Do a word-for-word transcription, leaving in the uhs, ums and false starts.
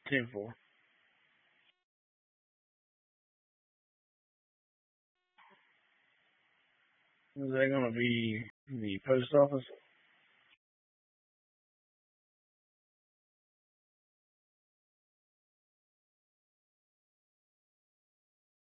ten four. Is that gonna be the post office?